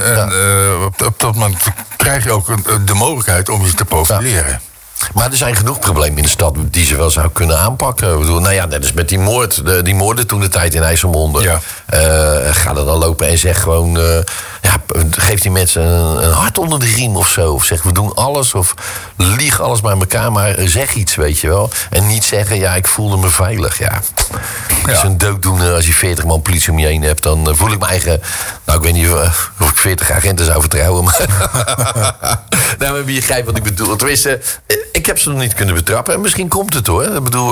En op dat moment krijg je ook de mogelijkheid om je te profileren. Ja. Maar er zijn genoeg problemen in de stad die ze wel zou kunnen aanpakken. Ik bedoel, net als met die moorden toen de tijd in IJsselmonde. Ja. Ga er dan lopen en zeg gewoon... geef die mensen een hart onder de riem of zo. Of zeg, we doen alles. Of lieg alles bij elkaar, maar zeg iets, weet je wel. En niet zeggen, ik voelde me veilig. Ja. Dat is een dooddoener als je 40 man politie om je heen hebt. Dan voel ik me eigen... Nou, ik weet niet of ik 40 agenten zou vertrouwen. Maar maar je begrijpt wat ik bedoel. Tenminste, ik heb ze nog niet kunnen betrappen. En misschien komt het hoor. Ik bedoel...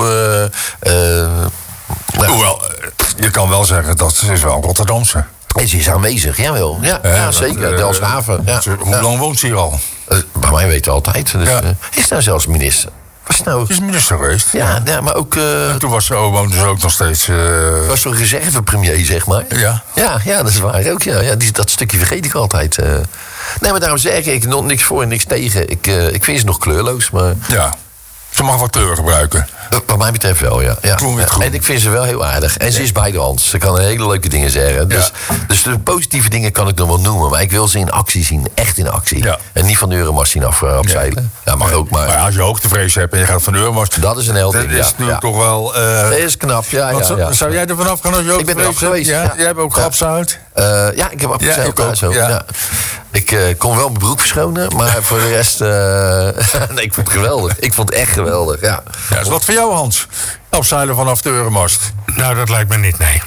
Hoewel, je kan wel zeggen dat ze is wel een Rotterdamse. En ze is aanwezig, jawel. Ja, zeker. Delfshaven. Hoe lang woont ze hier al? Bij mij weten altijd. Dus, is nou zelfs minister. Is minister geweest? Ja, maar ook... en toen woonde ze ook nog steeds... was zo'n reservepremier, zeg maar. Ja. Ja, dat is waar ook. Ja, dat stukje vergeet ik altijd. Nee, maar daarom zeg ik nog niks voor en niks tegen. Ik vind ze nog kleurloos, maar... Ja. Ze mag wat kleur gebruiken. Wat mij betreft wel, ja. Groen. En ik vind ze wel heel aardig. En ze is bij de hand. Ze kan hele leuke dingen zeggen. Dus de positieve dingen kan ik nog wel noemen. Maar ik wil ze in actie zien. Echt in actie. Ja. En niet van de Euromast zien afzeilen. Ja, mag ook maar. Maar als je hoogtevrees hebt en je gaat van de Euromast... Dat is een heel ding, dat is natuurlijk toch wel... Dat is knap, Zou jij er vanaf gaan als je hoogtevrees hebt? Ik ben er af geweest. Ja? Jij hebt ook grapshout? Ik heb afgezeild. Ik kon wel mijn broek verschonen, maar voor de rest... nee, ik vond het geweldig. Ik vond het echt geweldig, ja. Is wat voor jou, Hans? Afzeilen vanaf de Euromast? Nou, dat lijkt me niet, nee.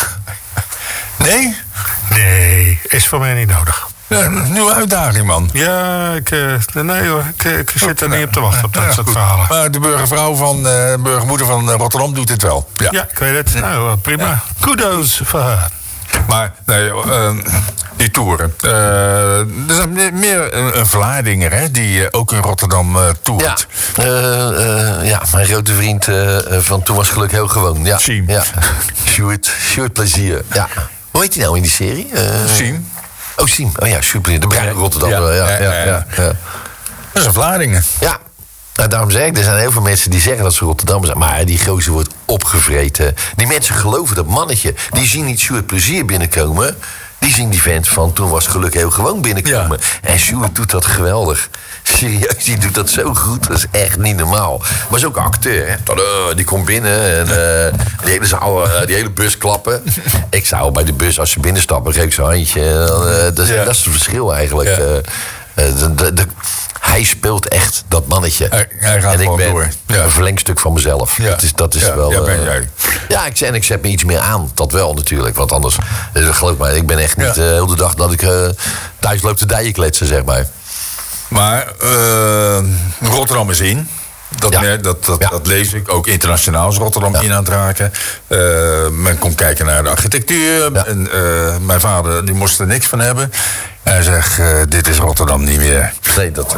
Nee? Nee, is voor mij niet nodig. Een nieuwe uitdaging, man. Ja, ik zit er niet op te wachten op dat soort verhalen. Maar de burgermoeder van Rotterdam doet het wel. Ja, ik weet het. Nou, prima. Ja. Kudos voor haar. Maar die toeren. Er zijn meer een Vlaardinger, hè, die ook in Rotterdam toert. Mijn grote vriend van toen was geluk heel gewoon. Ja. Siem. Ja. Sjoerd Plezier. Ja. Hoe heet hij nou in die serie? Siem. Oh, Siem. Oh ja, super. De bruine Rotterdam. Ja. Dat is een Vlaardingen. Ja. Nou, daarom zeg ik, er zijn heel veel mensen die zeggen dat ze Rotterdam zijn. Maar die gozer wordt opgevreten. Die mensen geloven dat mannetje. Die zien niet Sjoerd Plezier binnenkomen. Die zien die vent van toen was geluk heel gewoon binnenkomen. Ja. En Sjoerd doet dat geweldig. Serieus, die doet dat zo goed. Dat is echt niet normaal. Maar is ook een acteur. Hè? Tada, die komt binnen en die hele zaal, die hele bus klappen. Ik zou bij de bus, als ze binnenstappen, geef ik zo'n handje. Dat is het verschil eigenlijk. Ja. Hij speelt echt dat mannetje. Hij gaat en ik ben door. een verlengstuk van mezelf. Ja. Dat is wel... Ja, ben jij. Ja, ik zet me iets meer aan. Dat wel natuurlijk. Want anders, geloof me, ik ben echt niet heel de dag dat ik thuis loop te dijen kletsen, zeg maar. Maar Rotterdam is in. Dat lees ik. Ook internationaal is Rotterdam in aan het raken. Men komt kijken naar de architectuur. Ja. En, mijn vader die moest er niks van hebben. Hij zegt, dit is Rotterdam niet meer. Nee, dat...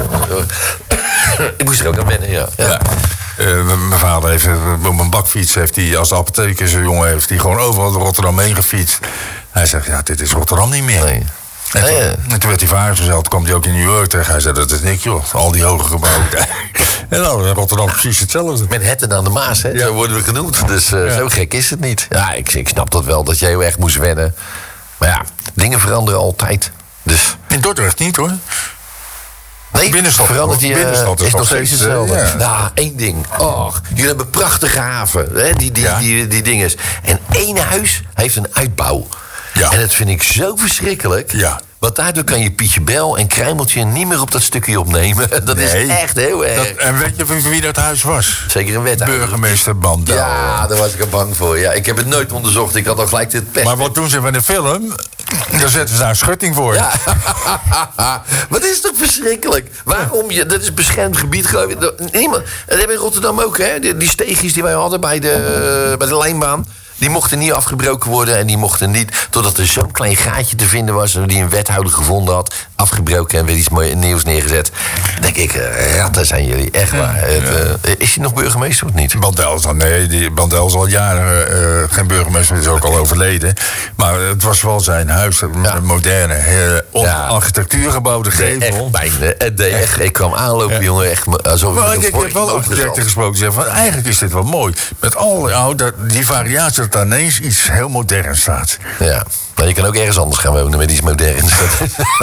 ik moest er ook aan wennen, ja. Mijn vader heeft op een bakfiets, heeft hij als apotheker, zo'n jongen, heeft hij gewoon overal door Rotterdam heen gefietst. Hij zegt, dit is Rotterdam niet meer. Nee. En toen werd hij verhuisd, kwam hij ook in New York tegen. Hij zei, dat is niks joh, al die hoge gebouwen. En nou, in Rotterdam precies hetzelfde. Manhattan aan de Maas, hè? Zo worden we genoemd. Dus zo gek is het niet. Ja, ik snap dat wel, dat je heel erg moest wennen. Maar ja, dingen veranderen altijd. Dus. In Dordrecht niet hoor. Nee, binnenstad verandert die is nog steeds hetzelfde. Ja, één ding. Jullie hebben een prachtige haven. Hè? Die dinges. En één huis heeft een uitbouw. Ja. En dat vind ik zo verschrikkelijk. Ja. Want daardoor kan je Pietje Bel en Kruimeltje niet meer op dat stukje opnemen. Dat is echt heel erg. En weet je van wie dat huis was? Zeker een wethouder. Burgemeester Bandel. Ja, daar was ik er bang voor. Ja, ik heb het nooit onderzocht. Ik had al gelijk dit pech. Maar wat doen ze van de film? Daar zetten ze daar een schutting voor. Ja. Wat is toch verschrikkelijk? Waarom? Dat is beschermd gebied, geloof ik. Niemand. Dat hebben we in Rotterdam ook, hè? Die steegjes die wij hadden bij de lijnbaan. Die mochten niet afgebroken worden en die mochten niet... totdat er zo'n klein gaatje te vinden was... die een wethouder gevonden had, afgebroken en weer iets nieuws neergezet. Dan denk ik, ratten zijn jullie, echt waar. Is hij nog burgemeester of niet? Bandel is al jaren geen burgemeester, is ook al overleden. Maar het was wel zijn huis, een moderne, architectuurgebouw, de gevel. Ik kwam aanlopen, jongen, echt alsof ik heb wel architecten gesproken, zeggen van eigenlijk is dit wel mooi. Met al die variatie dat daar ineens iets heel moderns staat. Ja, maar je kan ook ergens anders gaan wonen met iets moderns.